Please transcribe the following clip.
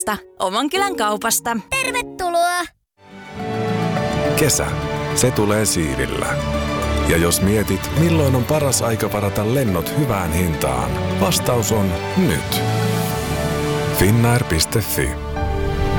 Oman kylän kaupasta. Tervetuloa! Kesä, se tulee siivillä. Ja jos mietit, milloin on paras aika varata lennot hyvään hintaan, vastaus on nyt. Finnair.fi